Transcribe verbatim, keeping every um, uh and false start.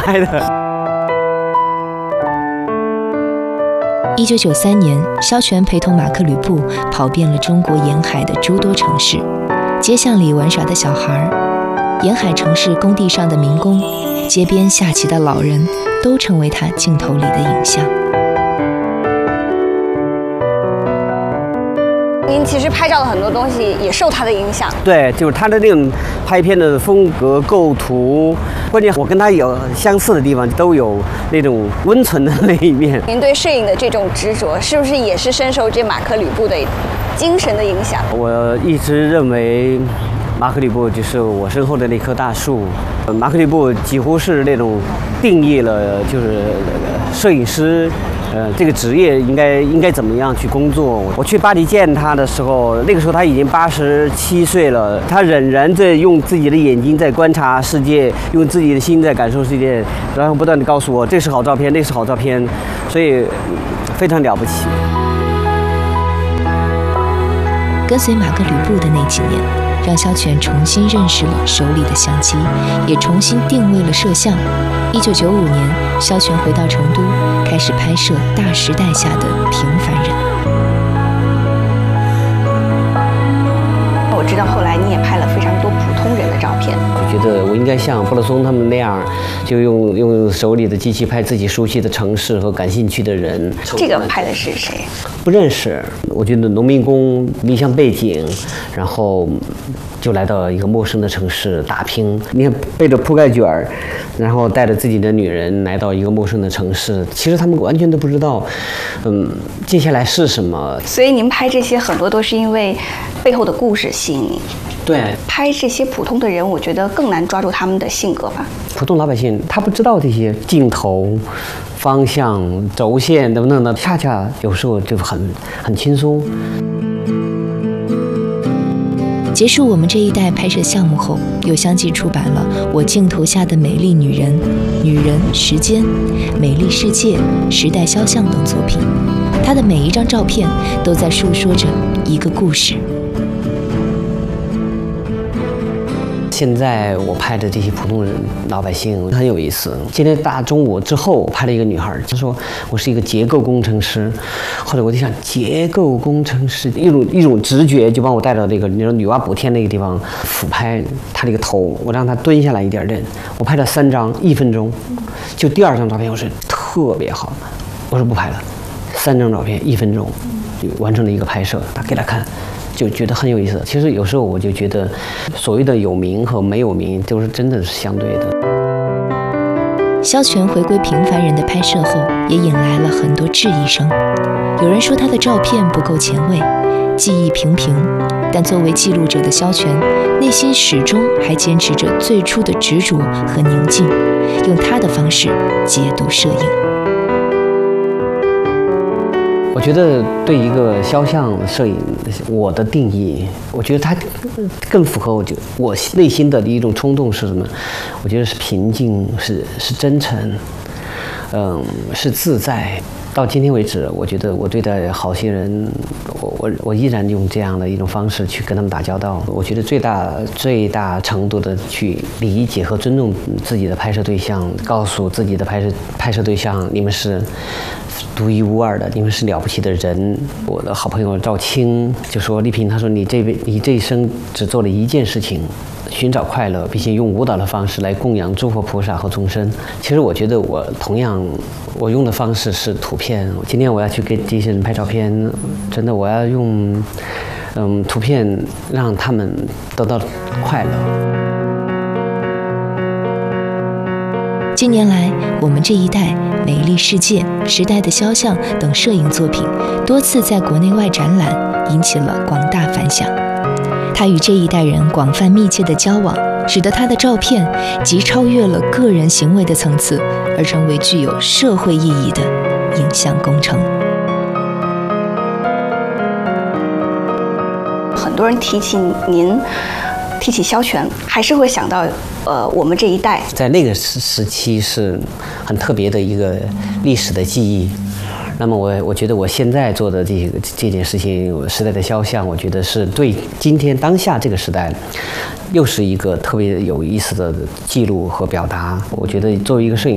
拍的。 一九九三年，萧全陪同马克·吕布跑遍了中国沿海的诸多城市，街巷里玩耍的小孩，沿海城市工地上的民工，街边下棋的老人，都成为他镜头里的影像。 您其实拍照的很多东西也受他的影响。 对，就是他的那种拍片的风格、构图，关键我跟他有相似的地方，都有那种温存的那一面。 您对摄影的这种执着，是不是也是深受这马克·吕布的精神的影响？ 我一直认为，马克·吕布就是我身后的那棵大树。马克·吕布几乎是那种定义了，就是摄影师。呃，这个职业应该应该怎么样去工作？我去巴黎见他的时候，那个时候他已经八十七岁了，他仍然在用自己的眼睛在观察世界，用自己的心在感受世界，然后不断地告诉我这是好照片，那是好照片，所以非常了不起。 跟随马克·吕布的那几年，让萧全重新认识了手里的相机，也重新定位了摄像。一九九五年，萧全回到成都，开始拍摄大时代下的平凡人。 我知道后来你也拍了非常多普通人的照片， 就觉得我应该像布勒松他们那样，就用用手里的机器拍自己熟悉的城市和感兴趣的人。 这个拍的是谁？ 不认识。我觉得农民工理想背景，然后就来到一个陌生的城市打拼。你看背着铺盖卷儿，然后带着自己的女人来到一个陌生的城市，其实他们完全都不知道，嗯，接下来是什么。 所以您拍这些很多都是因为背后的故事吸引你。 对， 拍这些普通的人，我觉得更难抓住他们的性格吧。 普通老百姓他不知道这些镜头、方向、轴线等等的，恰恰有时候就很很轻松。 结束我们这一代拍摄项目后，又相继出版了《我镜头下的美丽女人》《女人时间》《美丽世界》《时代肖像》等作品。她的每一张照片都在述说着一个故事。 现在我拍的这些普通人老百姓很有意思。今天大中午之后，我拍了一个女孩，她说我是一个结构工程师。后来我就想，结构工程师一种一种直觉就把我带到这个你说女娲补天那个地方俯拍她这个头，我让她蹲下来一点点。我拍了三张，一分钟。就第二张照片我说特别好，我说不拍了。三张照片一分钟就完成了一个拍摄，他给他看。就觉得很有意思。其实有时候我就觉得，所谓的有名和没有名，都是真的是相对的。 萧全回归平凡人的拍摄后，也引来了很多质疑声。有人说他的照片不够前卫，技艺平平，但作为记录者的萧全，内心始终还坚持着最初的执着和宁静，用他的方式解读摄影。 我觉得对一个肖像摄影，我的定义，我觉得它更符合我就我内心的一种冲动是什么？我觉得是平静，是是真诚，嗯，是自在。到今天为止，我觉得我对待好些人，我我我依然用这样的一种方式去跟他们打交道。我觉得最大最大程度的去理解和尊重自己的拍摄对象，告诉自己的拍摄拍摄对象，你们是独一无二的，你们是了不起的人。我的好朋友赵青就说：“丽萍，他说你这辈你这一生只做了一件事情。”寻找快乐，并且用舞蹈的方式来供养诸佛菩萨和众生。其实我觉得我同样，我用的方式是图片。今天我要去给这些人拍照片，真的我要用，嗯，图片让他们得到快乐。 近年来，我们这一代、《美丽世界》《时代的肖像》等摄影作品多次在国内外展览，引起了广大反响。他与这一代人广泛密切的交往，使得他的照片既超越了个人行为的层次，而成为具有社会意义的影像工程。 很多人提起您，提起萧全，还是会想到，呃，我们这一代在那个时时期是很特别的一个历史的记忆。那么我我觉得我现在做的这个这件事情，时代的肖像，我觉得是对今天当下这个时代，又是一个特别有意思的记录和表达。我觉得作为一个摄影